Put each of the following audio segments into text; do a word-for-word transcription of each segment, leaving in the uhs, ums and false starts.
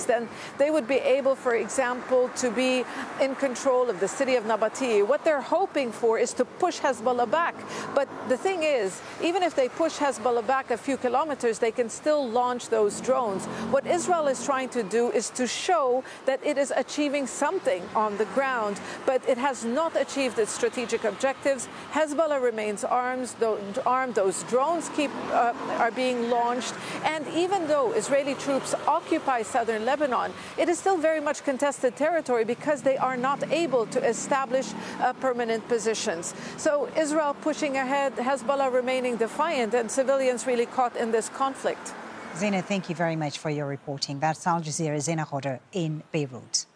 then they would be able, for example, to be in control of the city of Nabati. What they're hoping for is to push Hezbollah back. But the thing is, even if they push Hezbollah back a few kilometers, they can still launch those drones. What Israel is trying to do is to show that it is achieving something on the ground, but it has not achieved its strategic objectives. Hezbollah remains armed. Armed. Those drones keep uh, are being launched. And even though Israeli troops occupy southern Lebanon, it is still very much contested territory because they are not able to establish uh, permanent positions. So Israel pushing ahead, Hezbollah remaining defiant, and civilians really caught in this conflict. Zena, thank you very much for your reporting. That's Al Jazeera's Zena Hodder in Beirut.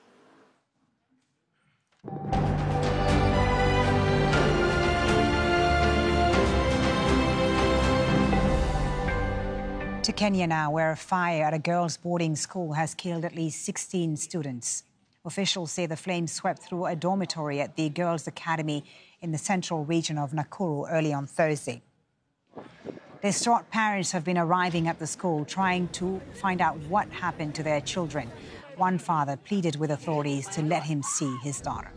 To Kenya now, where a fire at a girls' boarding school has killed at least sixteen students. Officials say the flames swept through a dormitory at the Girls' Academy in the central region of Nakuru early on Thursday. Distraught parents have been arriving at the school trying to find out what happened to their children. One father pleaded with authorities to let him see his daughter.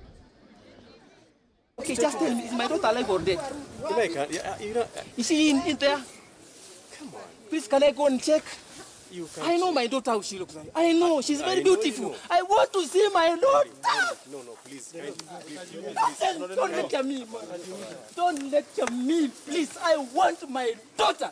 Okay, just tell me, is my daughter alive or dead? Rebecca, you know, is she in, in there? Come on. Please, can I go and check? You I know my daughter, how she looks like. I know, she's very I know beautiful. you know. I want to see my daughter. No, no, please. Please, please, Don't, please. don't lecture me. Don't lecture me, please. I want my daughter.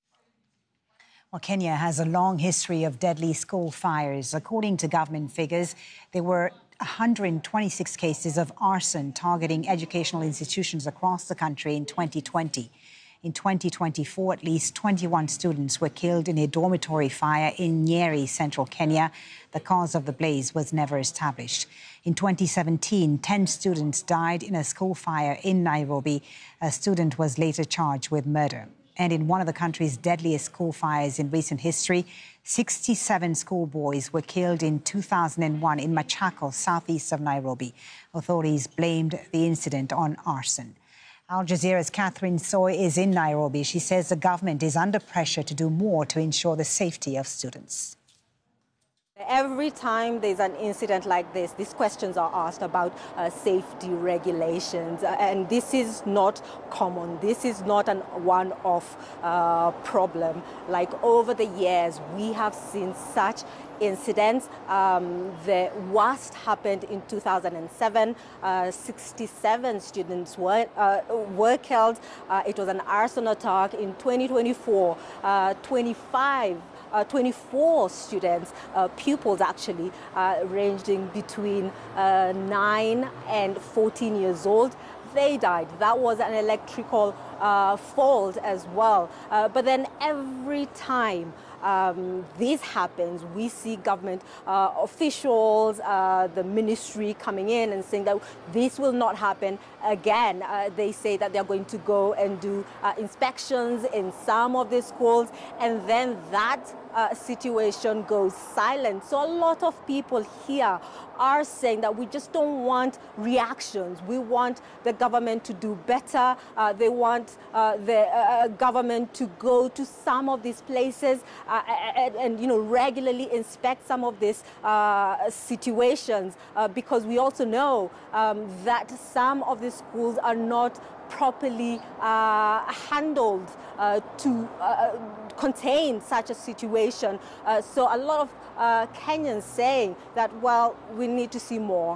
Well, Kenya has a long history of deadly school fires. According to government figures, there were one hundred twenty-six cases of arson targeting educational institutions across the country in twenty twenty. In twenty twenty-four, at least twenty-one students were killed in a dormitory fire in Nyeri, central Kenya. The cause of the blaze was never established. In twenty seventeen, ten students died in a school fire in Nairobi. A student was later charged with murder. And in one of the country's deadliest school fires in recent history, sixty-seven schoolboys were killed in two thousand one in Machakos, southeast of Nairobi. Authorities blamed the incident on arson. Al Jazeera's Catherine Soy is in Nairobi. She says the government is under pressure to do more to ensure the safety of students. Every time there's an incident like this, these questions are asked about uh, safety regulations, uh, and this is not common. This is not an one-off uh, problem. Like over the years, we have seen such incidents. Um, the worst happened in two thousand seven. Uh, sixty-seven students were, uh, were killed. Uh, it was an arson attack. In twenty twenty-four, uh, twenty-five Uh, twenty-four students, uh, pupils actually, uh, ranging between uh, nine and fourteen years old. They died. That was an electrical uh, fault as well. Uh, but then every time Um, this happens, we see government uh, officials, uh, the ministry coming in and saying that this will not happen again. Uh, they say that they're going to go and do uh, inspections in some of the schools, and then that uh, situation goes silent. So a lot of people here are saying that we just don't want reactions. We want the government to do better. Uh, they want uh, the uh, government to go to some of these places uh, and, and, you know, regularly inspect some of these uh, situations, uh, because we also know um, that some of these schools are not properly uh, handled uh, to uh, contain such a situation. Uh, so a lot of uh, Kenyans saying that, well, we need to see more.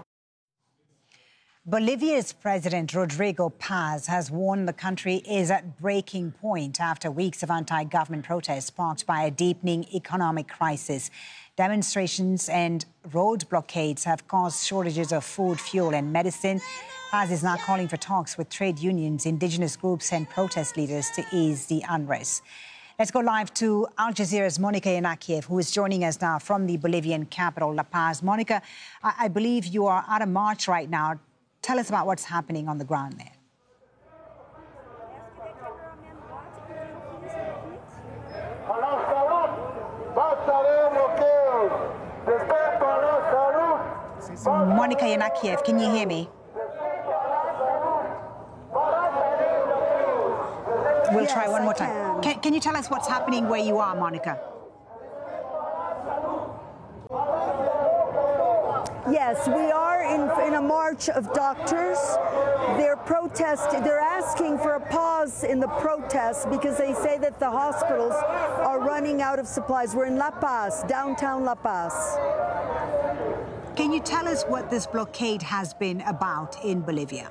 Bolivia's President Rodrigo Paz has warned the country is at breaking point after weeks of anti-government protests sparked by a deepening economic crisis. Demonstrations and road blockades have caused shortages of food, fuel and medicine. Paz is now calling for talks with trade unions, indigenous groups and protest leaders to ease the unrest. Let's go live to Al Jazeera's Monica Yanakiev, who is joining us now from the Bolivian capital, La Paz. Monica, I, I believe you are at a march right now. Tell us about what's happening on the ground there. Monica Yanakiev, can you hear me? We'll yes, try one more I time. Can. Can, can you tell us what's happening where you are, Monica? Yes, we are in, in a march of doctors. They're protesting, they're asking for a pause in the protests because they say that the hospitals are running out of supplies. We're in La Paz, downtown La Paz. Can you tell us what this blockade has been about in Bolivia?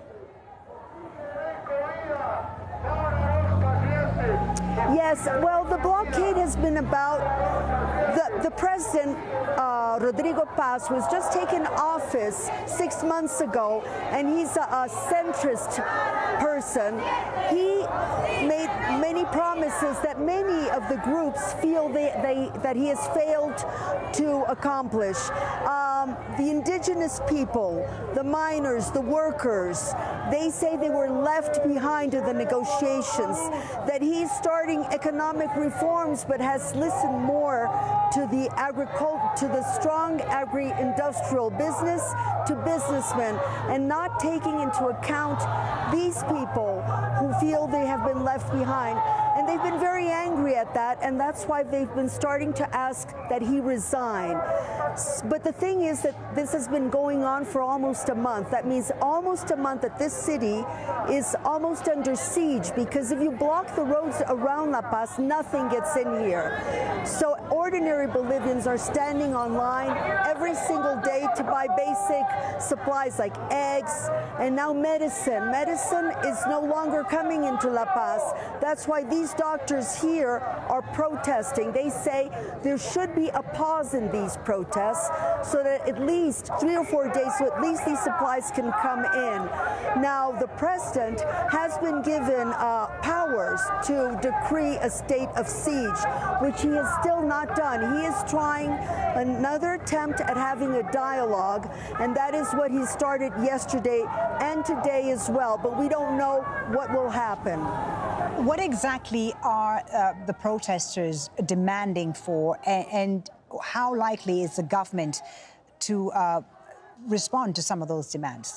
Yes, well, the blockade has been about the, the president, uh, Rodrigo Paz, was just taken office six months ago, and he's a, a centrist person. He made many promises that many of the groups feel they, they, that he has failed to accomplish. Um, the indigenous people, the miners, the workers, they say they were left behind in the negotiations, that he's starting economic reforms but has listened more to the agricult to the strong agri-industrial business, to businessmen, and not taking into account these people who feel they have been left behind. And they've been very angry at that, and that's why they've been starting to ask that he resign. But the thing is that this has been going on for almost a month. That means almost a month that this city is almost under siege, because if you block the roads around La Paz, nothing gets in here. So ordinary Bolivians are standing online every single day to buy basic supplies like eggs and now medicine. Medicine is no longer coming into La Paz. That's why these doctors here are protesting. They say there should be a pause in these protests so that at least three or four days, so at least these supplies can come in. Now, the president has been given uh, powers to decree a state of siege, which he has still not done. He is trying another attempt at having a dialogue, and that is what he started yesterday and today as well, but we don't know what will happen. What exactly are uh, the protesters demanding for, and, and how likely is the government to uh, respond to some of those demands?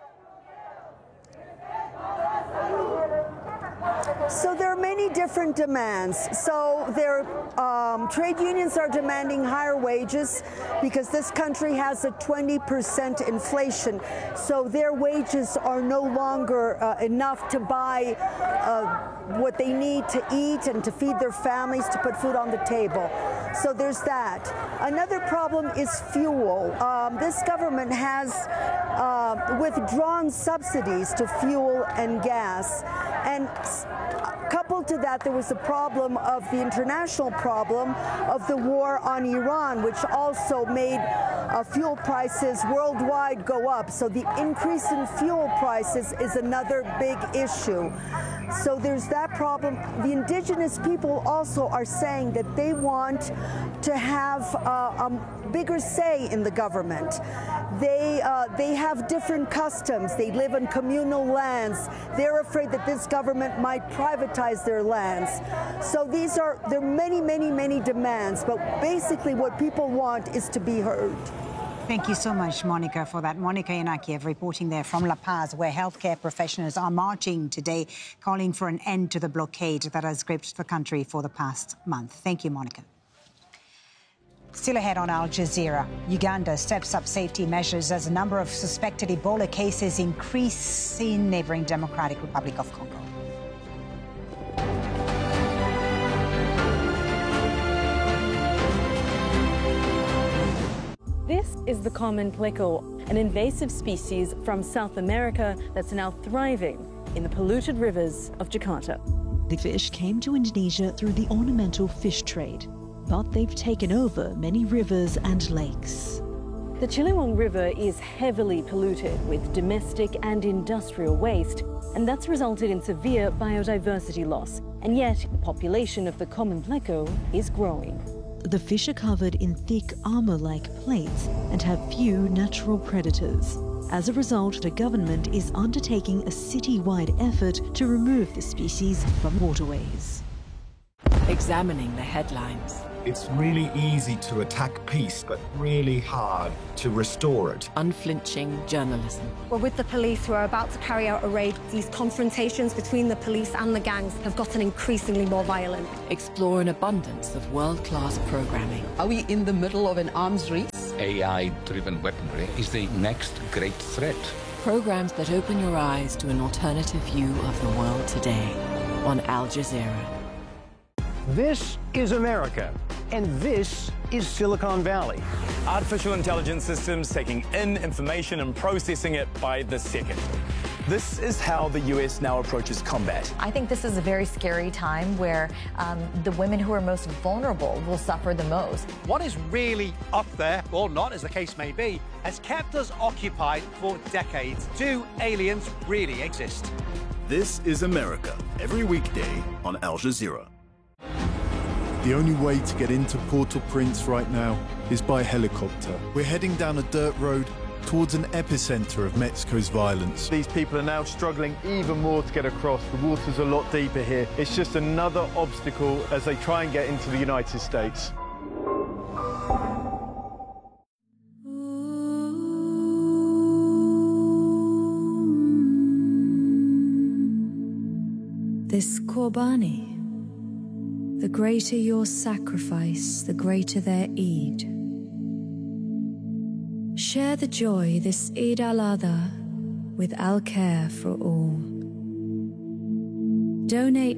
So there are many different demands. So their um, trade unions are demanding higher wages because this country has a twenty percent inflation. So their wages are no longer uh, enough to buy uh, what they need to eat and to feed their families, to put food on the table. So there's that. Another problem is fuel. Um, this government has uh, withdrawn subsidies to fuel and gas. And coupled to that, there was a problem of the international problem of the war on Iran, which also made uh, fuel prices worldwide go up. So the increase in fuel prices is another big issue. So there's that problem. The indigenous people also are saying that they want to have uh, a bigger say in the government. They, uh, they have different customs. They live on communal lands. They're afraid that this government might privatize their lands. So these are, there are many, many, many demands, but basically what people want is to be heard. Thank you so much, Monica, for that. Monica Inakiev reporting there from La Paz, where healthcare professionals are marching today, calling for an end to the blockade that has gripped the country for the past month. Thank you, Monica. Still ahead on Al Jazeera, Uganda steps up safety measures as a number of suspected Ebola cases increase in neighbouring Democratic Republic of Congo. This is the common pleco, an invasive species from South America that's now thriving in the polluted rivers of Jakarta. The fish came to Indonesia through the ornamental fish trade, but they've taken over many rivers and lakes. The Ciliwung River is heavily polluted with domestic and industrial waste, and that's resulted in severe biodiversity loss. And yet, the population of the common pleco is growing. The fish are covered in thick armor-like plates and have few natural predators. As a result, the government is undertaking a city-wide effort to remove the species from waterways. Examining the headlines. It's really easy to attack peace, but really hard to restore it. Unflinching journalism. We're with the police who are about to carry out a raid. These confrontations between the police and the gangs have gotten increasingly more violent. Explore an abundance of world-class programming. Are we in the middle of an arms race? A I-driven weaponry is the next great threat. Programs that open your eyes to an alternative view of the world today on Al Jazeera. This is America, and this is Silicon Valley. Artificial intelligence systems taking in information and processing it by the second. This is how the U S now approaches combat. I think this is a very scary time where um, the women who are most vulnerable will suffer the most. What is really up there, or not, as the case may be, has kept us occupied for decades. Do aliens really exist? This is America, every weekday on Al Jazeera. The only way to get into Port-au-Prince right now is by helicopter. We're heading down a dirt road towards an epicenter of Mexico's violence. These people are now struggling even more to get across. The water's a lot deeper here. It's just another obstacle as they try and get into the United States. This Qurbani, the greater your sacrifice, the greater their Eid. Share the joy this Eid al-Adha with Al-Care for All. Donate